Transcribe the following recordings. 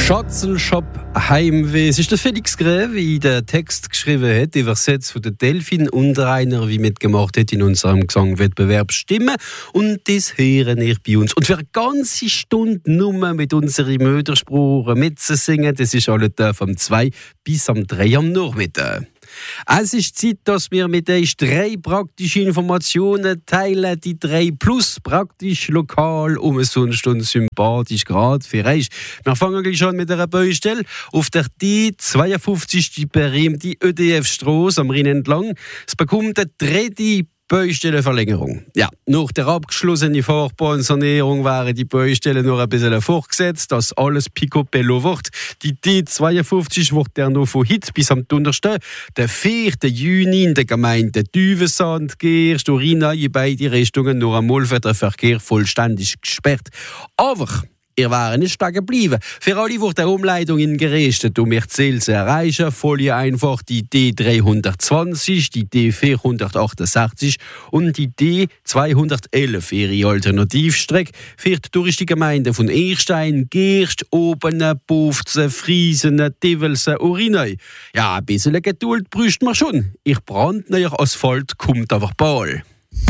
Schatzenshop Heimweh. Es ist der Felix Gräve, wie der Text geschrieben hat, übersetzt von der Delfin Unterreiner, wie mitgemacht hat in unserem Gesangwettbewerb Stimme. Und das hören ihr bei uns. Und für eine ganze Stunde nur mit unseren Muttersprache mitzusingen, das ist alle vom 2 bis am 3 am Nachmittag. Es ist Zeit, dass wir mit euch 3 praktische Informationen teilen, die 3 plus praktisch, lokal, umsonst und sympathisch gerade für euch. Wir fangen gleich an mit einer Baustelle auf der D52, die berühmte ÖDF-Straße am Rhein entlang. Es bekommt eine 3. Baustellenverlängerung. Ja, nach der abgeschlossenen Fahrbahnsanierung waren die Baustellen noch ein bisschen fortgesetzt, dass alles picobello wird. Die D52 wird dann noch von heute bis am Donnerstag, der 4. Juni in der Gemeinde Düvensand geerst, Urina in beide Richtungen noch einmal für den Verkehr vollständig gesperrt. Aber ihr waren nicht stehen geblieben. Für alle wurde eine Umleitung in Gerestet, um ihr Ziel zu erreichen. Folge einfach die D320, die D468 und die D211. Ihre Alternativstrecke führt durch die Gemeinden von Erstein, Gerst, Obenen, Bovzen, Friesen, Develsen, Urinei. Ja, ein bisschen Geduld bräuchte man schon. Ich brandneuer Asphalt kommt aber bald.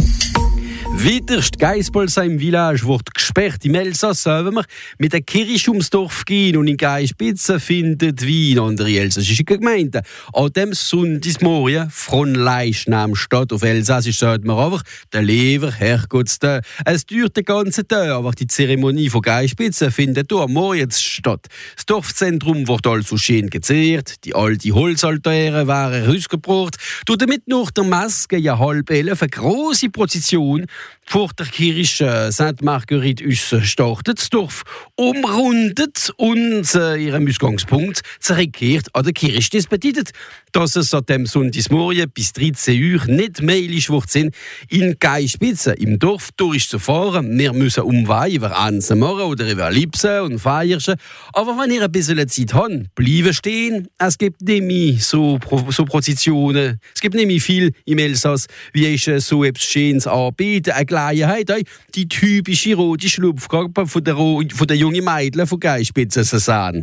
Widerst Geispolsheim Village wird gesperrt. Im Elsass sollen wir mit der Kirche ums Dorf gehen und in Geispitze findet wie in anderen elsassischen Gemeinden. An dem Sonntagmorgen von Leichnam statt. Auf Elsassisch sagt man einfach, der Lever, Herrgottstag. Es dauert den ganzen Tag, aber die Zeremonie von Geispitze findet hier am Morgen statt. Das Dorfzentrum wird also schön gezehrt, die alten Holzaltäre waren ausgebracht. Damit nach der Maske ja 10:30 eine grosse Prozession vor der Kirche St. Marguerite startet, das Dorf umrundet und ihrem Ausgangspunkt zurückkehrt an der Kirche. Das bedeutet, dass es an dem Sonntagmorgen bis 13 Uhr nicht möglich wird, in Geispitze im Dorf durchzufahren. Wir müssen Umwege über Ansen machen oder über Lipsen und Feierschen. Aber wenn ihr ein bisschen Zeit habt, bleiben stehen. Es gibt nicht mehr so Prozessionen. Es gibt nicht mehr viel im Elsass, wie ich so etwas Schönes anbiete. Eine Gelegenheit, die typische rote Schlupfkappe von der jungen Mädchen von Geispitze zu sehen.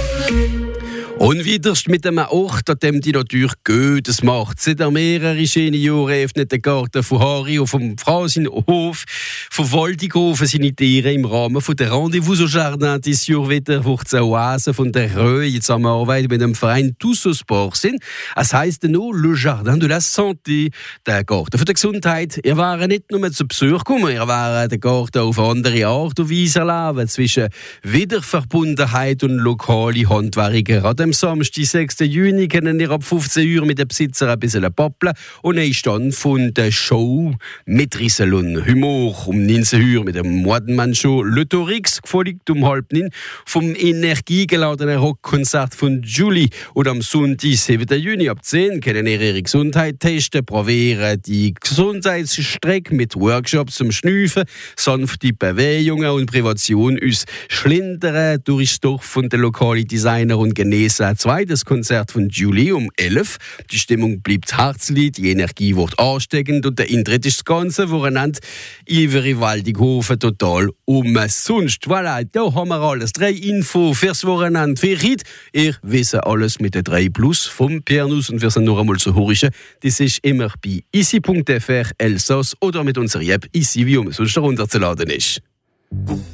Und wiederst mit einem Ort, an dem die natürlich Goethes macht. Seit mehrere schöne Jahre öffnet der Garten von Harry und vom Frauenhof von Waldighofen seine Tiere im Rahmen von der Rendezvous au Jardin des Jahr wieder wird eine Oase von der Röhe in Zusammenarbeit mit dem Verein Tous au Sport sind. Es heisst nur Le Jardin de la Santé, der Garten für die Gesundheit. Ihr waren nicht nur zu Besuch gekommen, ihr waren den Garten auf andere Art und Weise erleben, zwischen Wiederverbundenheit und lokale Handwerker. An dem Samstag, 6. Juni, können wir ab 15 Uhr mit den Besitzern ein bisschen pappeln und einen Stand von der Show mit Rissel und Humor. Um 19 Uhr mit dem Mordenmann-Show Le Torix, gefolgt um 8:30 vom energiegeladenen Rockkonzert von Julie. Und am Sonntag, 7. Juni, ab 10 können wir ihre Gesundheit testen, probieren die Gesundheitsstrecke mit Workshops zum Schnüffeln, sanfte Bewegungen und Privation uns schlendern durch das Dorf von den lokalen Designer und Genießen. Ein zweites Konzert von Julie um 11. Die Stimmung bleibt herzlich, die Energie wird ansteckend und der Eintritt ist das Ganze, woreinander über Waldighofen total umsonst. Voilà, da haben wir alles. 3 Info fürs Wochenende für heute. Ihr wisst alles mit den 3 Plus vom Pianus und wir sind noch einmal zu hören. Das ist immer bei isi.fr Elsass oder mit unserer App Isi, wie umsonst herunterzuladen ist.